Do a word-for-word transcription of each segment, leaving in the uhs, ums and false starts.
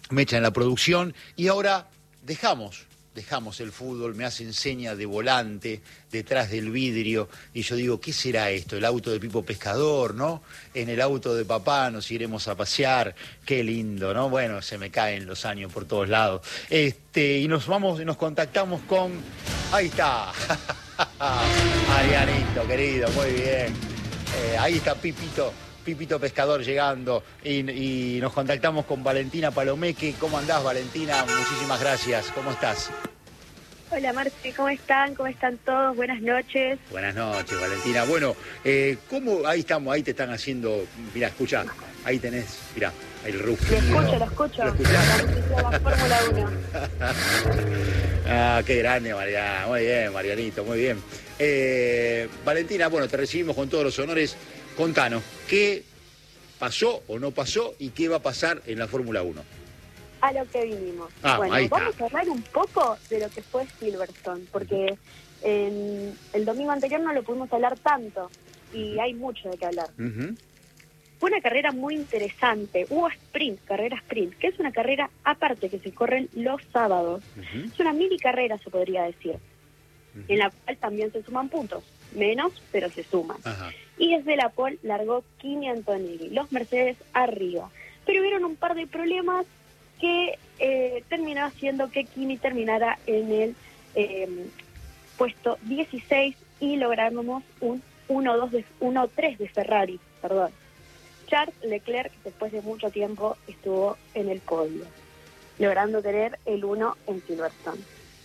Mecha en la producción, y ahora dejamos, dejamos el fútbol, me hacen seña de volante detrás del vidrio, y yo digo, ¿qué será esto? El auto de Pipo Pescador, ¿no? En el auto de papá nos iremos a pasear, qué lindo, ¿no? Bueno, se me caen los años por todos lados. Este, y nos vamos, nos contactamos con, ahí está, Marianito, querido, muy bien. Eh, ahí está Pipito. Pipito Pescador llegando y, y nos contactamos con Valentina Palomeque. ¿Cómo andás, Valentina? Muchísimas gracias. ¿Cómo estás? Hola, Marce, ¿cómo están? ¿Cómo están todos? Buenas noches. Buenas noches, Valentina. Bueno, eh, ¿cómo? Ahí estamos, ahí te están haciendo... Mirá, escuchá, ahí tenés, mirá, el rugido. Lo escucho, lo escucho. ¿Lo escuchás? La música de la Fórmula uno. Ah, qué grande, Mariana. Muy bien, Marianito, muy bien. Eh, Valentina, bueno, te recibimos con todos los honores. Contanos, ¿qué pasó o no pasó y qué va a pasar en la Fórmula uno? A lo que vinimos. Ah, bueno, ahí está. Vamos a hablar un poco de lo que fue Silverstone, porque en el domingo anterior no lo pudimos hablar tanto y hay mucho de qué hablar. Uh-huh. Fue una carrera muy interesante. Hubo sprint, carrera sprint, que es una carrera aparte que se corren los sábados. Uh-huh. Es una mini carrera, se podría decir, uh-huh. en la cual también se suman puntos. Menos, pero se suman. Ajá. Y desde la pole largó Kimi Antonelli, los Mercedes arriba. Pero hubieron un par de problemas que eh, terminó haciendo que Kimi terminara en el eh, puesto dieciséis y logramos un uno tres de Ferrari, perdón. Charles Leclerc, después de mucho tiempo, estuvo en el podio, logrando tener el uno en Silverstone.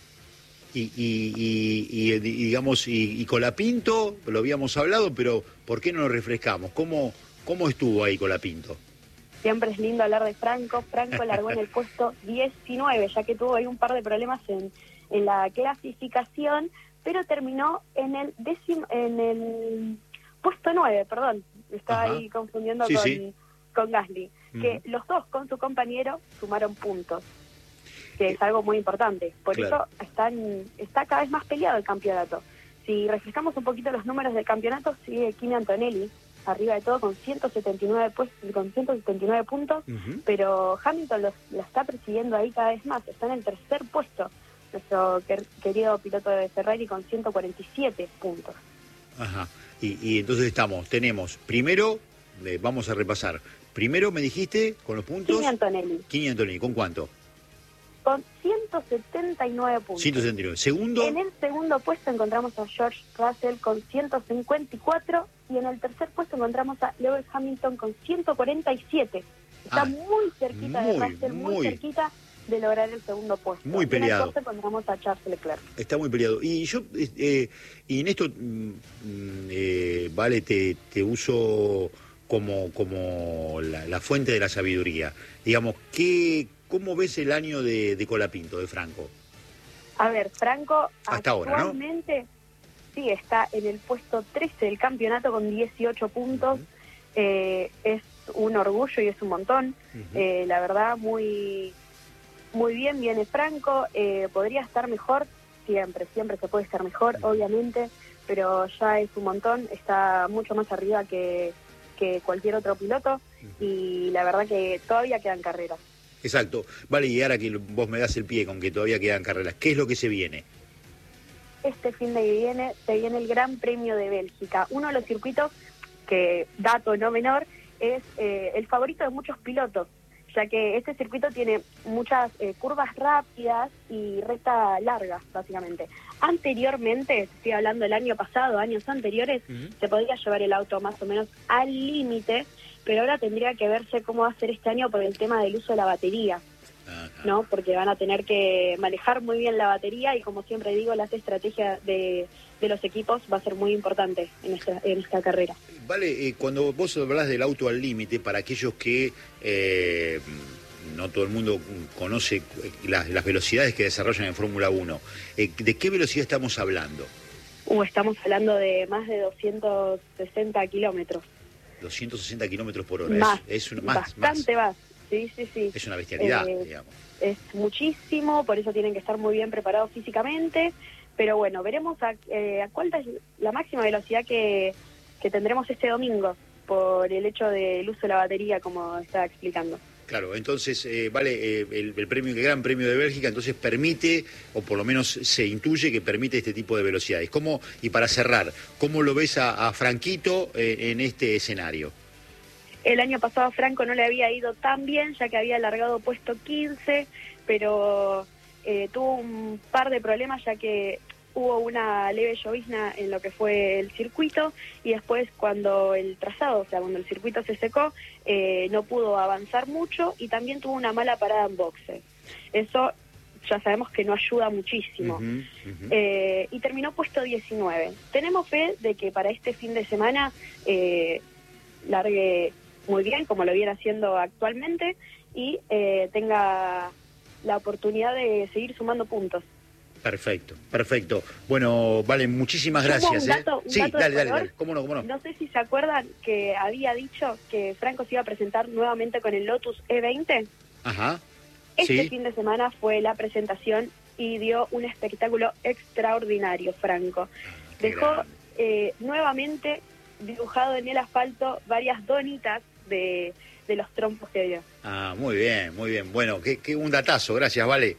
Y, y, y, y, y digamos, y, y Colapinto, lo habíamos hablado, pero ¿por qué no nos refrescamos? ¿Cómo, cómo estuvo ahí Colapinto? Siempre es lindo hablar de Franco. Franco largó en el puesto diecinueve, ya que tuvo ahí un par de problemas en, en la clasificación, pero terminó en el décimo, en el puesto nueve, perdón, estaba Ajá. ahí confundiendo sí, con, sí. con Gasly, uh-huh. que los dos con su compañero sumaron puntos, que es algo muy importante. Por claro. eso están, está cada vez más peleado el campeonato. Si refrescamos un poquito los números del campeonato, sigue Kimi Antonelli arriba de todo con ciento setenta y nueve, pues, con ciento setenta y nueve puntos, uh-huh. pero Hamilton los, lo está persiguiendo ahí cada vez más. Está en el tercer puesto, nuestro quer, querido piloto de Ferrari con ciento cuarenta y siete puntos. Ajá. Y, y entonces estamos, tenemos, primero, eh, vamos a repasar, primero me dijiste con los puntos... Kimi Antonelli. Kimi Antonelli, ¿con cuánto? Con ciento setenta y nueve puntos. ciento setenta y nueve. Segundo. En el segundo puesto encontramos a George Russell con ciento cincuenta y cuatro y en el tercer puesto encontramos a Lewis Hamilton con ciento cuarenta y siete. Está ah, muy cerquita muy, de Russell, muy, muy cerquita de lograr el segundo puesto. Muy peleado. En el puesto encontramos a Charles Leclerc. Está muy peleado. Y yo, eh, y en esto, eh, vale, te, te uso como, como la, la fuente de la sabiduría. Digamos, ¿qué... ¿Cómo ves el año de, de Colapinto, de Franco? A ver, Franco hasta actualmente ahora, ¿no? Sí, está en el puesto trece del campeonato con dieciocho puntos. Uh-huh. eh, es un orgullo y es un montón. Uh-huh. eh, la verdad, muy muy bien viene Franco. Eh, podría estar mejor, siempre, siempre se puede estar mejor, uh-huh. obviamente, pero ya es un montón. Está mucho más arriba que, que cualquier otro piloto uh-huh. y la verdad que todavía quedan carreras. Exacto. Vale, y ahora que vos me das el pie con que todavía quedan carreras, ¿qué es lo que se viene? Este fin de viene, se viene el Gran Premio de Bélgica. Uno de los circuitos que, dato no menor, es eh, el favorito de muchos pilotos, ya que este circuito tiene muchas eh, curvas rápidas y recta largas, básicamente. Anteriormente, estoy hablando del año pasado, años anteriores, uh-huh. se podía llevar el auto más o menos al límite, pero ahora tendría que verse cómo va a ser este año por el tema del uso de la batería, uh-huh. ¿no? Porque van a tener que manejar muy bien la batería y, como siempre digo, las estrategias de, de los equipos va a ser muy importante en esta, en esta carrera. Vale, eh, cuando vos hablás del auto al límite, para aquellos que eh, no todo el mundo conoce las, las velocidades que desarrollan en Fórmula uno, eh, ¿de qué velocidad estamos hablando? Uh, estamos hablando de más de doscientos sesenta kilómetros. doscientos sesenta kilómetros por hora. Más, es, es un, más, bastante más. más. Sí, sí, sí. Es una bestialidad, eh, digamos. Es muchísimo, por eso tienen que estar muy bien preparados físicamente. Pero bueno, veremos a, eh, a cuál es la máxima velocidad que, que tendremos este domingo por el hecho del uso de la batería, como estaba explicando. claro. Entonces, eh, vale, eh, el, el premio, el Gran Premio de Bélgica, entonces permite, o por lo menos se intuye que permite este tipo de velocidades. ¿Cómo, y para cerrar, cómo lo ves a, a Franquito eh, en este escenario? El año pasado a Franco no le había ido tan bien, ya que había alargado puesto quince, pero eh, tuvo un par de problemas, ya que hubo una leve llovizna en lo que fue el circuito, y después cuando el trazado, o sea, cuando el circuito se secó, eh, no pudo avanzar mucho, y también tuvo una mala parada en boxes. Eso ya sabemos que no ayuda muchísimo. Uh-huh, uh-huh. Eh, y terminó puesto diecinueve. Tenemos fe de que para este fin de semana eh, largue muy bien, como lo viene haciendo actualmente, y eh, tenga la oportunidad de seguir sumando puntos. Perfecto, perfecto. Bueno, vale, muchísimas gracias. Un dato, ¿eh? un sí, dato dale, de dale, dale, cómo no, cómo no. No sé si se acuerdan que había dicho que Franco se iba a presentar nuevamente con el Lotus E veinte. Ajá. Este sí. fin de semana fue la presentación y dio un espectáculo extraordinario, Franco. Ah, Dejó eh, nuevamente dibujado en el asfalto varias donitas de, de los trompos que dio. Ah, muy bien, muy bien. Bueno, que, que un datazo, gracias, Vale.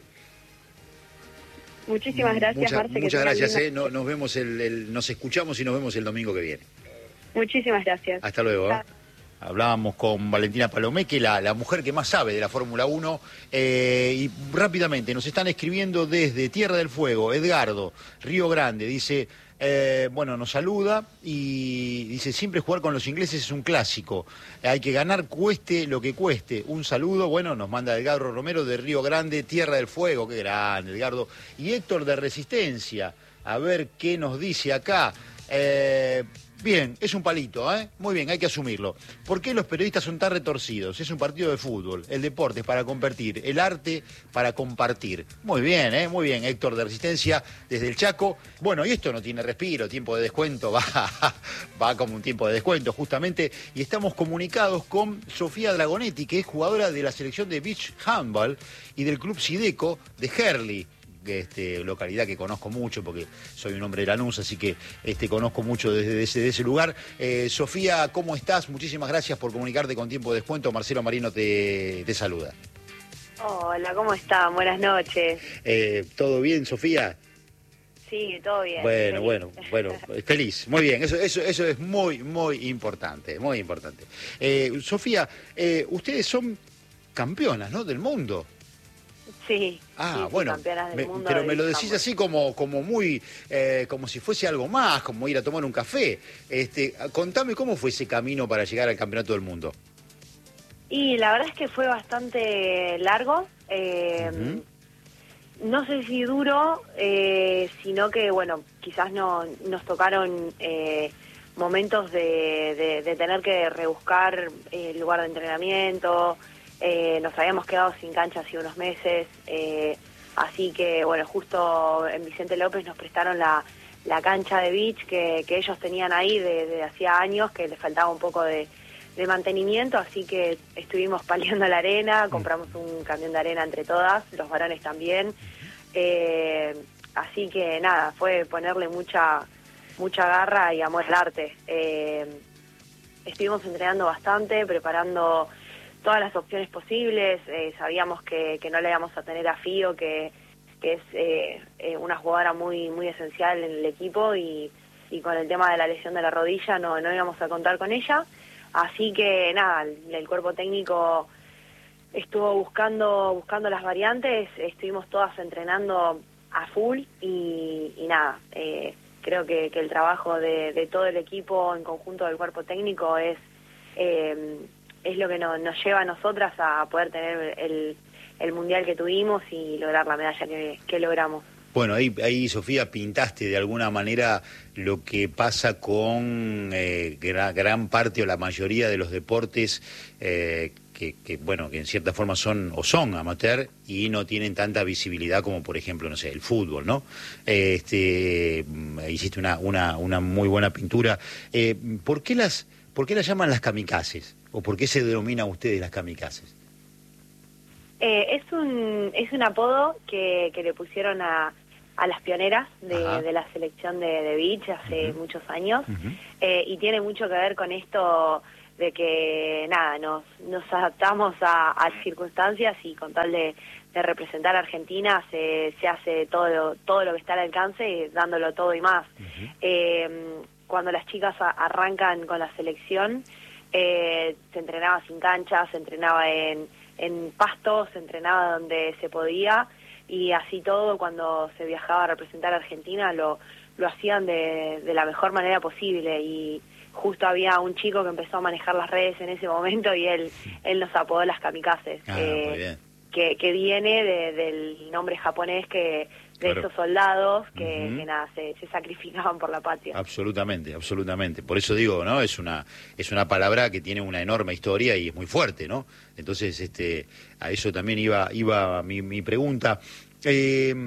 Muchísimas gracias, Mucha, Marce. Muchas gracias, linda... eh. no, nos vemos el, el, nos escuchamos y nos vemos el domingo que viene. Muchísimas gracias. Hasta luego. ¿eh? Hablábamos con Valentina Palomeque, la, la mujer que más sabe de la Fórmula uno, eh, y rápidamente nos están escribiendo desde Tierra del Fuego, Edgardo, Río Grande, dice, eh, bueno, nos saluda y dice, siempre jugar con los ingleses es un clásico, hay que ganar cueste lo que cueste, un saludo, bueno, nos manda Edgardo Romero de Río Grande, Tierra del Fuego, qué grande, Edgardo, y Héctor de Resistencia, a ver qué nos dice acá, eh... Bien, es un palito, ¿eh? Muy bien, hay que asumirlo. ¿Por qué los periodistas son tan retorcidos? Es un partido de fútbol, el deporte es para compartir, el arte para compartir. Muy bien, ¿eh? Muy bien, Héctor de Resistencia, desde el Chaco. Bueno, y esto no tiene respiro, tiempo de descuento, va, va como un tiempo de descuento, justamente. Y estamos comunicados con Sofía Dragonetti, que es jugadora de la selección de Beach Handball y del Club Sideco de Herli. Este, localidad que conozco mucho porque soy un hombre de Lanús, así que este, conozco mucho desde ese, de ese lugar. Eh, Sofía, ¿cómo estás? Muchísimas gracias por comunicarte con tiempo de descuento. Marcelo Marino te, te saluda. Hola, ¿cómo están? Buenas noches. Eh, ¿Todo bien, Sofía? Sí, todo bien. Bueno, feliz. bueno, bueno, feliz, muy bien, eso, eso, eso es muy, muy importante, muy importante. Eh, Sofía, eh, ustedes son campeonas, ¿no?, del mundo. Sí, ah, sí, bueno, campeonas del me, mundo pero de me lo decís handball. así como, como muy, eh, como si fuese algo más, como ir a tomar un café. Este, contame cómo fue ese camino para llegar al campeonato del mundo. Y la verdad es que fue bastante largo, eh, uh-huh. no sé si duro, eh, sino que, bueno, quizás no nos tocaron eh, momentos de, de, de tener que rebuscar el lugar de entrenamiento. Eh, nos habíamos quedado sin cancha hace unos meses, eh, así que, bueno, justo en Vicente López nos prestaron la, la cancha de beach que, que ellos tenían ahí desde de hacía años, que les faltaba un poco de, de mantenimiento, así que estuvimos paliando la arena, compramos un camión de arena entre todas, los varones también, eh, así que nada, fue ponerle mucha, mucha garra y amor al arte. Eh, estuvimos entrenando bastante, preparando todas las opciones posibles, eh, sabíamos que, que no le íbamos a tener a Fío, que, que es eh, eh, una jugadora muy muy esencial en el equipo, y, y con el tema de la lesión de la rodilla no, no íbamos a contar con ella, así que nada, el, el cuerpo técnico estuvo buscando buscando las variantes, estuvimos todas entrenando a full y, y nada, eh, creo que, que el trabajo de, de todo el equipo en conjunto del cuerpo técnico es... Eh, es lo que no, nos lleva a nosotras a poder tener el, el mundial que tuvimos y lograr la medalla que, que logramos. Bueno, ahí, ahí, Sofía, pintaste de alguna manera lo que pasa con eh, gran, gran parte o la mayoría de los deportes eh, que, que, bueno, que en cierta forma son o son amateur y no tienen tanta visibilidad como, por ejemplo, no sé, el fútbol, ¿no? Eh, este, hiciste una, una, una muy buena pintura. Eh, ¿por qué las, por qué las llaman las kamikazes? ¿O por qué se denominan ustedes las kamikazes? Eh, es un es un apodo que, que le pusieron a, a las pioneras de, de la selección de, de beach hace uh-huh. muchos años, uh-huh. eh, y tiene mucho que ver con esto de que nada, nos, nos adaptamos a, a las circunstancias y con tal de, de representar a Argentina se, se hace todo lo, todo lo que está al alcance y dándolo todo y más. Uh-huh. eh, cuando las chicas a, arrancan con la selección, eh, se entrenaba sin cancha, se entrenaba en, en pasto, se entrenaba donde se podía, y así todo, cuando se viajaba a representar a Argentina, lo, lo hacían de, de la mejor manera posible. Y justo había un chico que empezó a manejar las redes en ese momento y él él nos apodó las kamikazes, ah, eh, muy bien. que, que viene de, del nombre japonés que de Claro. esos soldados que, Uh-huh. que nada, se, se sacrificaban por la patria. Absolutamente, absolutamente. Por eso digo, ¿no? Es una es una palabra que tiene una enorme historia y es muy fuerte, ¿no? Entonces, este, a eso también iba iba mi, mi pregunta. Eh,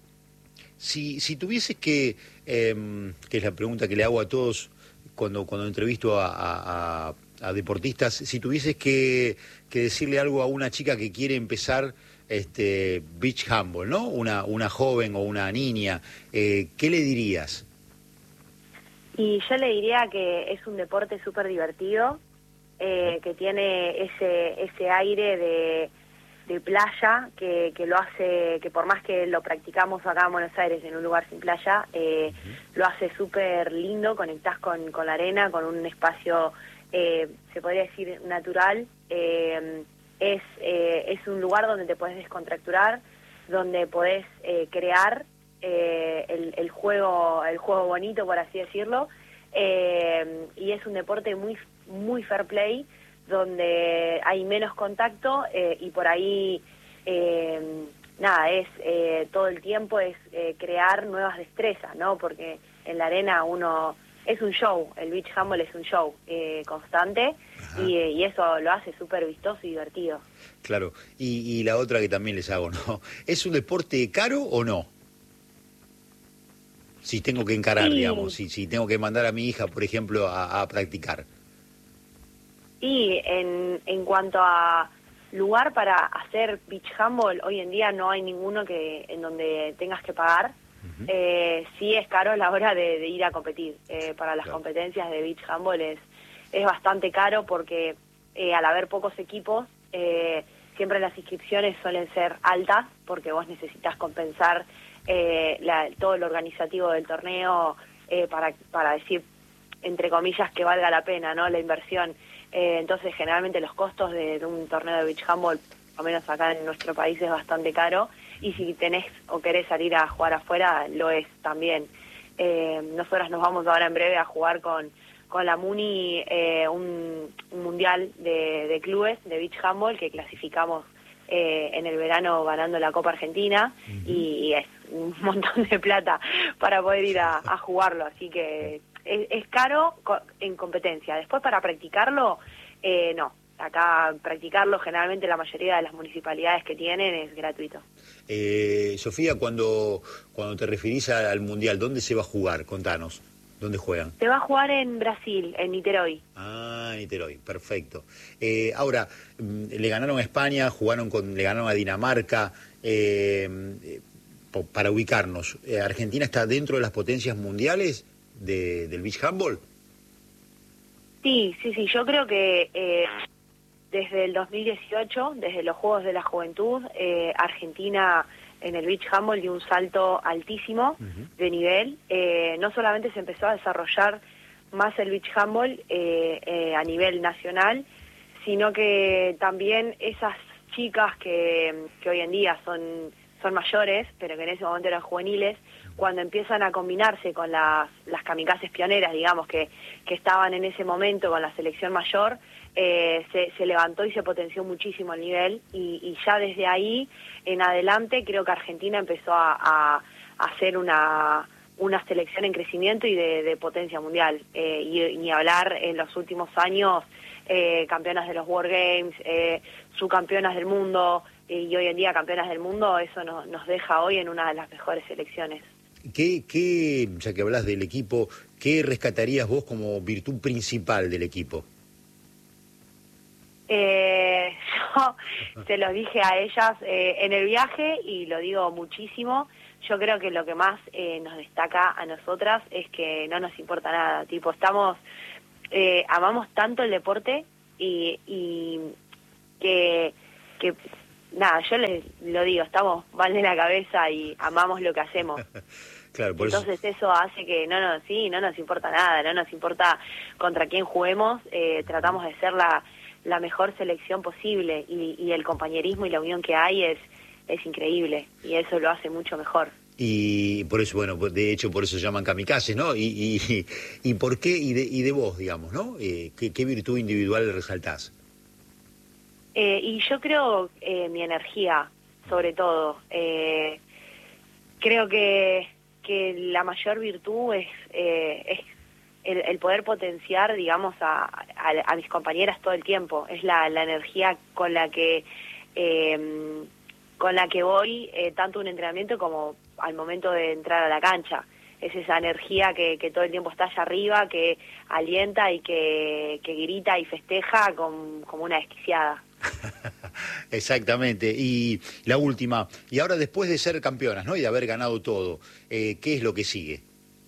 si si tuvieses que, eh, que es la pregunta que le hago a todos cuando cuando entrevisto a, a, a, a deportistas, si tuvieses que, que decirle algo a una chica que quiere empezar este beach handball, ¿no? Una una joven o una niña, eh, ¿qué le dirías? Y yo le diría que es un deporte súper divertido, eh, que tiene ese ese aire de, de playa, que, que lo hace, que por más que lo practicamos acá en Buenos Aires, en un lugar sin playa, eh, uh-huh. lo hace súper lindo, conectás con, con la arena, con un espacio, eh, se podría decir, natural. eh, Es, eh, es un lugar donde te podés descontracturar, donde podés eh, crear eh, el, el juego el juego bonito, por así decirlo, eh, y es un deporte muy muy fair play, donde hay menos contacto eh, y por ahí eh, nada, es eh, todo el tiempo es eh, crear nuevas destrezas, ¿no? Porque en la arena uno es un show, el beach handball es un show eh, constante y, y eso lo hace súper vistoso y divertido. Claro, y, y la otra que también les hago, ¿no? ¿Es un deporte caro o no? Si tengo que encarar, sí. digamos, si, si tengo que mandar a mi hija, por ejemplo, a, a practicar. Y en, en cuanto a lugar para hacer beach handball, hoy en día no hay ninguno que en donde tengas que pagar. Uh-huh. Eh, sí es caro a la hora de, de ir a competir. Eh, para las claro. competencias de beach handball es, es bastante caro porque eh, al haber pocos equipos, eh, siempre las inscripciones suelen ser altas porque vos necesitas compensar eh, la, todo lo organizativo del torneo eh, para, para decir, entre comillas, que valga la pena, ¿no? La inversión. Eh, entonces, generalmente los costos de, de un torneo de beach handball, al menos acá en nuestro país, es bastante caro. Y si tenés o querés salir a jugar afuera, lo es también. Eh, nosotras nos vamos ahora en breve a jugar con, con la Muni eh, un, un mundial de, de clubes de beach handball que clasificamos eh, en el verano ganando la Copa Argentina. Uh-huh. y, y es un montón de plata para poder ir a, a jugarlo. Así que es, es caro en competencia. Después para practicarlo, eh, no. Acá practicarlo, generalmente la mayoría de las municipalidades que tienen es gratuito. Eh, Sofía, cuando cuando te referís al Mundial, ¿dónde se va a jugar? Contanos, ¿dónde juegan? Se va a jugar en Brasil, en Niterói. Ah, Niterói, perfecto. Eh, ahora, le ganaron a España, jugaron con, le ganaron a Dinamarca, eh, para ubicarnos, ¿Argentina está dentro de las potencias mundiales de, del beach handball? Sí, sí, sí, yo creo que... Eh... Desde el dos mil dieciocho, desde los Juegos de la Juventud, eh, Argentina en el beach handball dio un salto altísimo uh-huh. de nivel. Eh, no solamente se empezó a desarrollar más el beach handball eh, eh, a nivel nacional, sino que también esas chicas que, que hoy en día son, son mayores, pero que en ese momento eran juveniles, cuando empiezan a combinarse con las, las kamikazes pioneras, digamos, que, que estaban en ese momento con la selección mayor, Eh, se, se levantó y se potenció muchísimo el nivel y, y ya desde ahí en adelante creo que Argentina empezó a, a, a hacer una, una selección en crecimiento y de, de potencia mundial. Eh, y ni hablar en los últimos años, eh, campeonas de los World Games, eh, subcampeonas del mundo eh, y hoy en día campeonas del mundo, eso no, nos deja hoy en una de las mejores selecciones. ¿Qué, qué, ya que hablas del equipo, qué rescatarías vos como virtud principal del equipo? Eh, yo se los dije a ellas eh, en el viaje y lo digo muchísimo. Yo creo que lo que más eh, nos destaca a nosotras es que no nos importa nada. Tipo, estamos eh, amamos tanto el deporte y, y que, que, nada, yo les lo digo, estamos mal de la cabeza y amamos lo que hacemos. Claro, por Entonces eso... eso hace que no nos, sí, no nos importa nada, no nos importa contra quién juguemos, eh, tratamos de ser la, la mejor selección posible y, y el compañerismo y la unión que hay es, es increíble y eso lo hace mucho mejor. Y por eso, bueno, de hecho por eso se llaman kamikazes, ¿no? Y, y, y por qué, y de, y de vos, digamos, ¿no? Eh, ¿qué, ¿Qué virtud individual resaltás? Eh, y yo creo eh, mi energía, sobre todo. Eh, creo que, que la mayor virtud es, eh, es el, el poder potenciar, digamos, a, a, a mis compañeras todo el tiempo. Es la, la energía con la que eh, con la que voy eh, tanto un entrenamiento como al momento de entrar a la cancha. Es esa energía que, que todo el tiempo está allá arriba, que alienta y que, que grita y festeja con, como una desquiciada. Exactamente. Y la última, y ahora después de ser campeonas, ¿no? Y de haber ganado todo, eh, ¿qué es lo que sigue?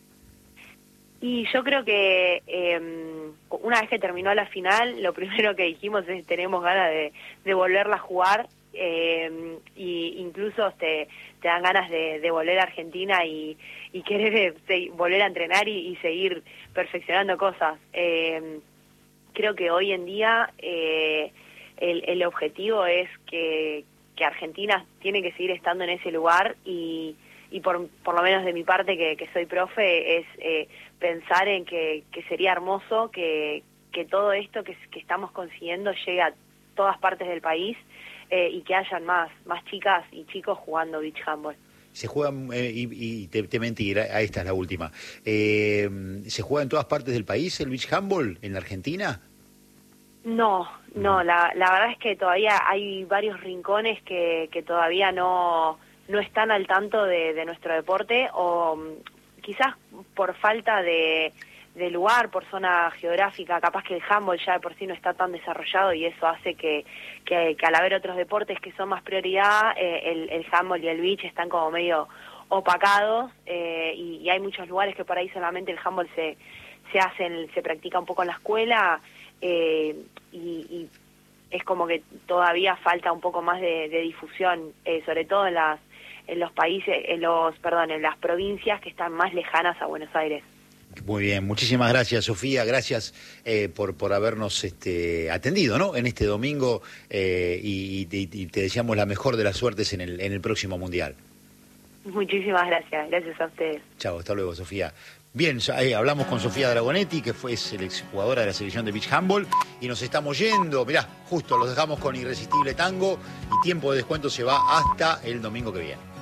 Y yo creo que eh, una vez que terminó la final, lo primero que dijimos es tenemos ganas de, de volverla a jugar. Eh, y incluso te, te dan ganas de, de volver a Argentina y, y querer de, volver a entrenar y, y seguir perfeccionando cosas. Eh, creo que hoy en día eh, el, el objetivo es que, que Argentina tiene que seguir estando en ese lugar y, y por, por lo menos de mi parte, que, que soy profe, es eh, pensar en que, que sería hermoso que, que todo esto que, que estamos consiguiendo llegue a todas partes del país. Eh, y que hayan más más chicas y chicos jugando beach handball. Se juegan, eh, y, y te, te mentí, a esta es la última, eh, ¿se juega en todas partes del país el beach handball en la Argentina? No, no, la, la verdad es que todavía hay varios rincones que, que todavía no, no están al tanto de, de nuestro deporte o quizás por falta de... de lugar, por zona geográfica, capaz que el handball ya de por sí no está tan desarrollado y eso hace que, que, que al haber otros deportes que son más prioridad, eh, el, el handball y el beach están como medio opacados eh, y, y hay muchos lugares que por ahí solamente el handball se, se hace, en, se practica un poco en la escuela eh, y, y es como que todavía falta un poco más de, de difusión, eh, sobre todo en las en los países, en los, perdón, en las provincias que están más lejanas a Buenos Aires. Muy bien, muchísimas gracias, Sofía, gracias eh, por por habernos este, atendido, ¿no? En este domingo eh, y, y, y te deseamos la mejor de las suertes en el en el próximo Mundial. Muchísimas gracias, gracias a ustedes. Chao, hasta luego, Sofía. Bien, eh, hablamos con Sofía Dragonetti, que fue es la exjugadora de la selección de beach handball, y nos estamos yendo, mirá, justo los dejamos con Irresistible Tango, y tiempo de descuento se va hasta el domingo que viene.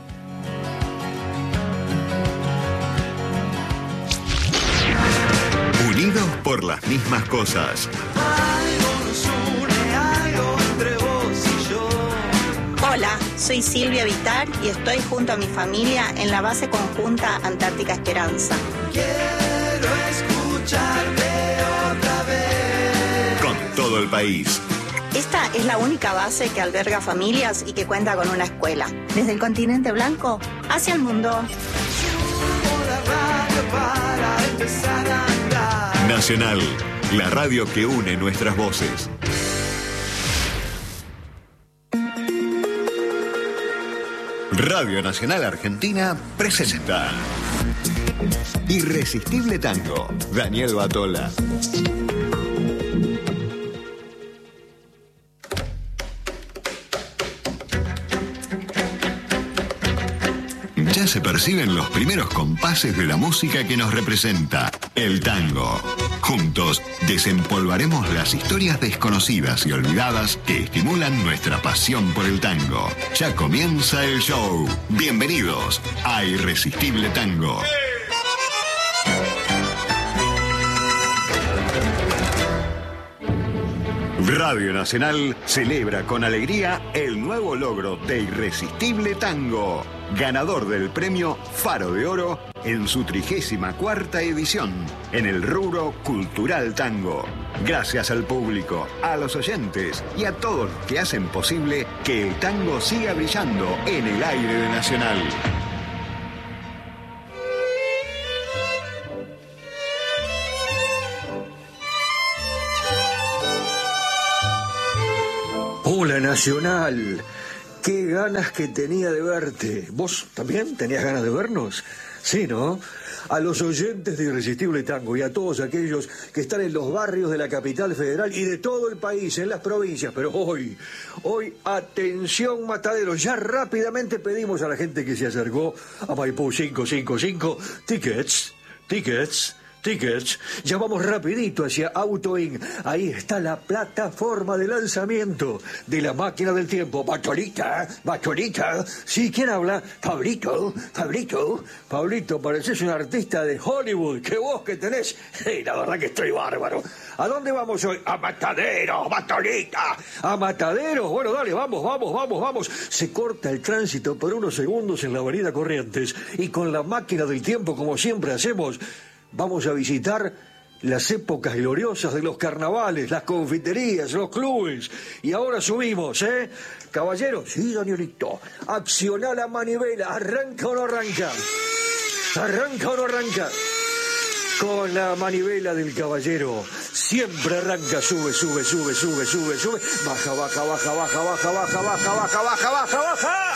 Unidos por las mismas cosas. Algo nos une, algo entre vos y yo. Hola, soy Silvia Vitar y estoy junto a mi familia en la base conjunta Antártica Esperanza. Quiero escucharte otra vez. Con todo el país. Esta es la única base que alberga familias y que cuenta con una escuela. Desde el continente blanco hacia el mundo. Subo la radio para empezar a andar. Nacional, la radio que une nuestras voces. Radio Nacional Argentina presenta Irresistible Tango, Daniel Batola. Ya se perciben los primeros compases de la música que nos representa, el tango. Juntos desempolvaremos las historias desconocidas y olvidadas que estimulan nuestra pasión por el tango. Ya comienza el show. Bienvenidos a Irresistible Tango. Radio Nacional celebra con alegría el nuevo logro de Irresistible Tango, ganador del premio Faro de Oro en su trigésima cuarta edición en el rubro Cultural Tango. Gracias al público, a los oyentes y a todos los que hacen posible que el tango siga brillando en el aire de Nacional. Nacional. Qué ganas que tenía de verte. ¿Vos también tenías ganas de vernos? Sí, ¿no? A los oyentes de Irresistible Tango y a todos aquellos que están en los barrios de la capital federal y de todo el país, en las provincias. Pero hoy, hoy, atención Mataderos, ya rápidamente pedimos a la gente que se acercó a Maipú cinco cinco cinco, tickets, tickets, tickets. Ya vamos rapidito hacia AutoIn. Ahí está la plataforma de lanzamiento de la máquina del tiempo. Bacholita, Bacholita. Sí, ¿quién habla? Pablito, Pablito. Pablito, pareces un artista de Hollywood. ¡Qué voz que tenés! Hey, la verdad que estoy bárbaro. ¿A dónde vamos hoy? A Mataderos, Bacholita. ¿A Mataderos? Bueno, dale, vamos, vamos, vamos, vamos. Se corta el tránsito por unos segundos en la avenida Corrientes. Y con la máquina del tiempo, como siempre hacemos, vamos a visitar las épocas gloriosas de los carnavales, las confiterías, los clubes. Y ahora subimos, ¿eh? Caballero, sí, señorito. Acciona la manivela. ¿Arranca o no arranca? ¿Arranca o no arranca? Con la manivela del caballero. Siempre arranca, sube, sube, sube, sube, sube, sube. Baja, baja, baja, baja, baja, baja, baja, baja, baja, baja, baja.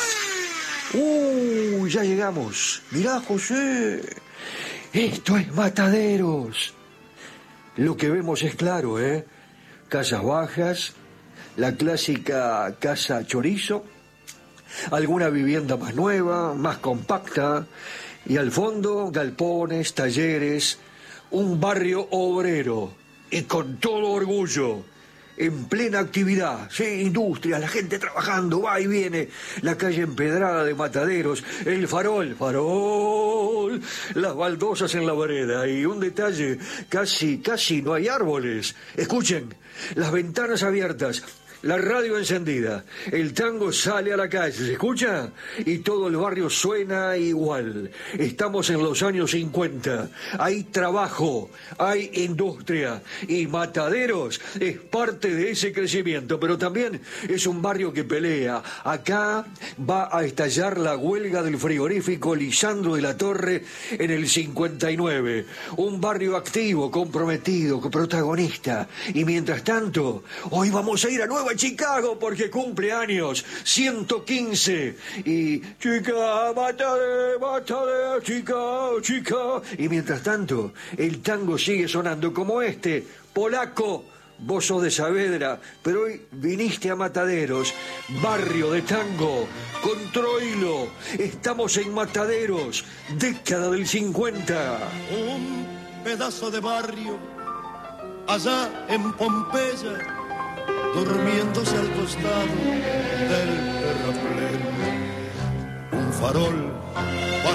Uh, ya llegamos. Mirá, José. Esto es Mataderos. Lo que vemos es claro, ¿eh? Casas bajas, la clásica casa chorizo, alguna vivienda más nueva, más compacta, y al fondo galpones, talleres, un barrio obrero, y con todo orgullo, en plena actividad, sí, industria, la gente trabajando, va y viene, la calle empedrada de Mataderos, el farol, farol, las baldosas en la vereda, y un detalle, casi, casi no hay árboles. Escuchen, las ventanas abiertas, la radio encendida, el tango sale a la calle, ¿se escucha? Y todo el barrio suena igual. Estamos en los años cincuenta, hay trabajo, hay industria, y Mataderos es parte de ese crecimiento, pero también es un barrio que pelea. Acá va a estallar la huelga del frigorífico Lisandro de la Torre en el cincuenta y nueve. Un barrio activo, comprometido, protagonista. Y mientras tanto, hoy vamos a ir a Nueva Chicago porque cumple años, ciento quince, y chica, mátale, mátale, chica, chica, y mientras tanto el tango sigue sonando como este, polaco. Vos sos de Saavedra, pero hoy viniste a Mataderos, barrio de tango, con Troilo, estamos en Mataderos, década del cincuenta. Un pedazo de barrio allá en Pompeya, durmiéndose al costado del terraplén. Un farol